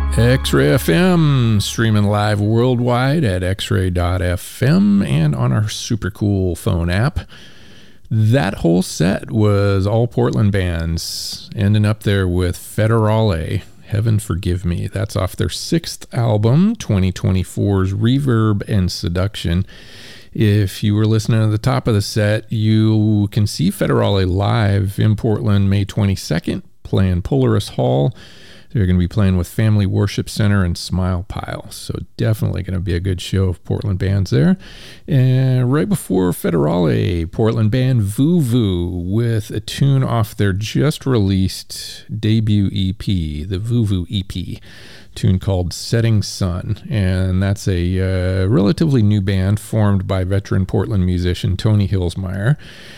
X-Ray FM, streaming live worldwide at xray.fm and on our super cool phone app. That whole set was all Portland bands, ending up there with Federale, Heaven Forgive Me. That's off their 6th album, 2024's Reverb and Seduction. If you were listening at the top of the set, you can see Federale live in Portland May 22nd, playing Polaris Hall. They're going to be playing with Family Worship Center and Smile Pile. So definitely going to be a good show of Portland bands there. And right before Federale, Portland band Vuvu with a tune off their just released debut EP, the Vuvu EP, tune called Setting Sun. And that's a relatively new band formed by veteran Portland musician Tony Hillsmeyer.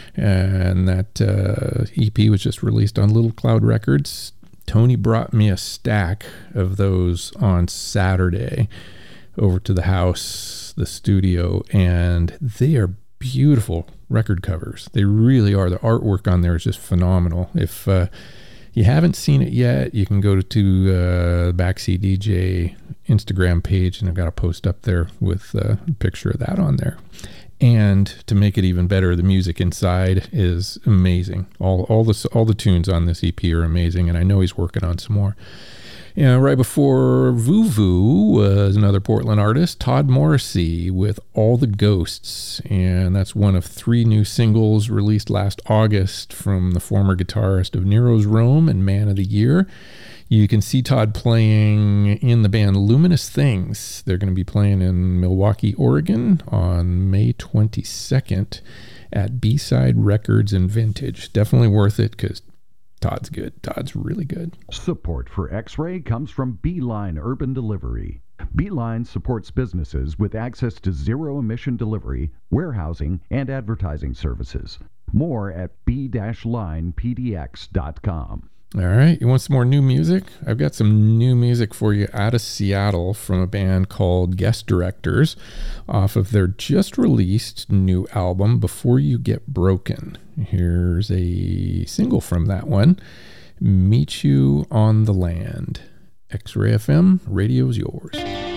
And that EP was just released on Little Cloud Records. Tony brought me a stack of those on Saturday over to the house, the studio, and they are beautiful record covers. They really are. The artwork on there is just phenomenal. If you haven't seen it yet, you can go to the Backseat DJ Instagram page, and I've got a post up there with a picture of that on there. And to make it even better, the music inside is amazing. All the tunes on this EP are amazing, and I know he's working on some more. Right before Vuvu was another Portland artist, Todd Morrissey, with All the Ghosts, and that's one of 3 new singles released last August from the former guitarist of Nero's Rome and Man of the Year. You can see Todd playing in the band Luminous Things. They're going to be playing in Milwaukee, Oregon on May 22nd at B-Side Records and Vintage. Definitely worth it because Todd's good. Todd's really good. Support for X-Ray comes from Beeline Urban Delivery. Beeline supports businesses with access to zero-emission delivery, warehousing, and advertising services. More at b-linepdx.com. All right, you want some more new music? I've got some new music for you out of Seattle from a band called Guest Directors off of their just released new album, Before You Get Broken. Here's a single from that one, Meet You on the Land. X-Ray FM, radio's yours.